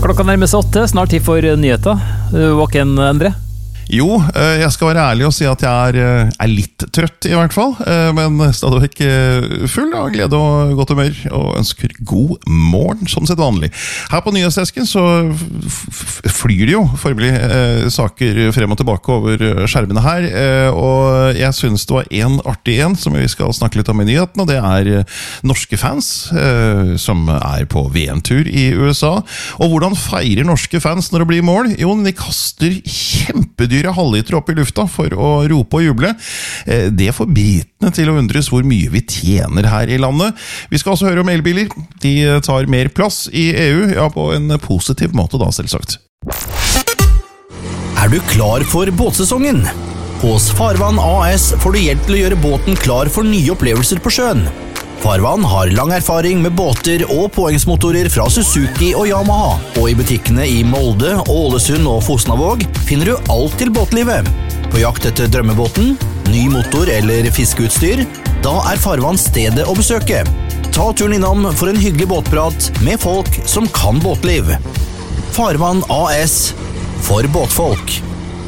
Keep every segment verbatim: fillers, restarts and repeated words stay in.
Klokka nærmer seg åtte, snart tid for nyheter. Våken, Endre? Jo, jeg skal være ærlig og si at jeg er, er litt trøtt i hvert fall, men stadig ikke full av glede og godt humør, og ønsker god morgen, som sett vanlig. Her på Nyhetsdesken så flyr det jo formelig saker frem og tilbake over skjermene her, og jeg synes det var en artig en som vi skal snakke litt om i nyheten, og det er norske fans som er på V M-tur i U S A. Og hvordan feirer norske fans når det blir mål? Jo, de kaster kjempedyr dyre halvliter opp i lufta for å rope og juble. Det får britene til å undres hvor mye vi tjener her i landet. Vi skal også høre om elbiler. De tar mer plass i E U, ja, på en positiv måte da, selvsagt. Er du klar for båtsesongen? Hos Farvann A S får du hjelp til å gjøre båten klar for nye opplevelser på sjøen. Farvann har lang erfaring med båter og påhengsmotorer fra Suzuki og Yamaha, og i butikkene i Molde, Ålesund og Fosnavåg finner du alt til båtlivet. På jakt etter drømmebåten, ny motor eller fiskeutstyr, da er Farvann stedet å besøke. Ta turen innom for en hyggelig båtprat med folk som kan båtliv. Farvann A S for båtfolk.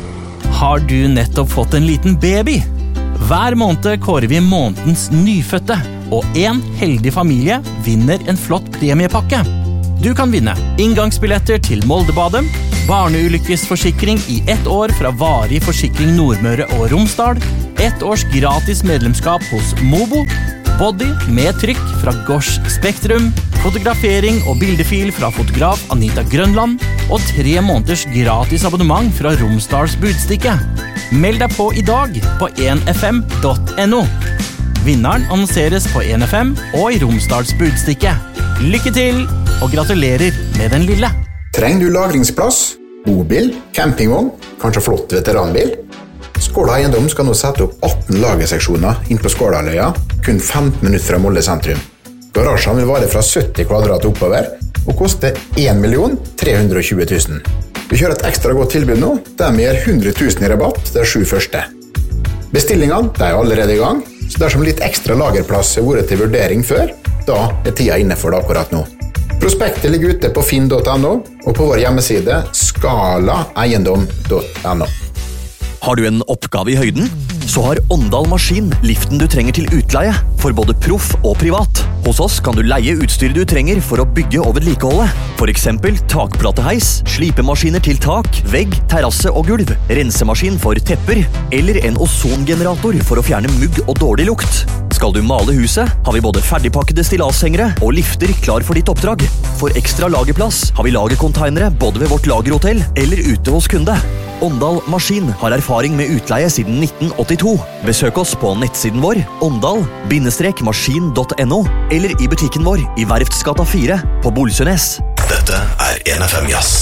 Har du nettopp fått en liten baby? Hver måned kårer vi månedens nyfødte, og en heldig familie vinner en flott premiepakke. Du kan vinne inngangsbilletter til Moldebadet, barneulykkesforsikring i ett år fra Varig Forsikring Nordmøre og Romsdal, ett års gratis medlemskap hos Mobo, body med trykk fra Gors Spektrum, fotografering og bildefil fra fotograf Anita Grønland, og tre måneders gratis abonnement fra Romsdals Budstikke. Meld deg på i dag på en f m punktum n o. Vinneren annonseres på en F M og i Romsdals Budstikke. Lykke til, og gratulerer med den lille. Trenger du lagringsplass, bobil, campingvogn, kanskje flott veteranbil? Skåla Eiendom skal nå sette opp atten lagerseksjoner inn på Skålaløya, kun femten minutter fra Molde sentrum. Garasjen vil vare fra sytti kvadrat oppover, og koste en million tre hundre og tjue tusen. Vi kjører et ekstra godt tilbud nå, der vi gir hundre tusen i rabatt de sju første. Bestillingene de er allerede i gang, så dersom litt ekstra lagerplass har vært til vurdering før, da er tida inne for det akkurat nå. Prospektet ligger ute på finn punktum n o og på vår hjemmeside skala eiendom punktum n o. Har du en oppgave i høyden? Så har Åndal Maskin liften du trenger til utleie, for både proff og privat. Hos oss kan du leie utstyret du trenger for å bygge og vedlikeholde. For eksempel takplateheis, slipemaskiner til tak, vegg, terrasse og gulv, rensemaskin for tepper, eller en ozongenerator for å fjerne mugg og dårlig lukt. Skal du male huset, har vi både ferdigpakkede stillashengere og lifter klar for ditt oppdrag. For ekstra lagerplass har vi lagercontainere både ved vårt lagerhotell eller ute hos kunde. Åndal Maskin har erfaring med utleie siden nitten åttito. Besøk oss på nettsiden vår åndal maskin punktum n o eller i butikken vår i Verftsgata fire på Bolsønes. Dette er en F M Jazz.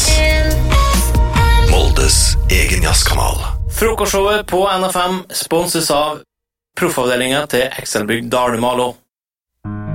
Moldes egen jazzkanal. Frokostshowet på N F M sponses av proffavdelingen til Excelbygg Dalumalo.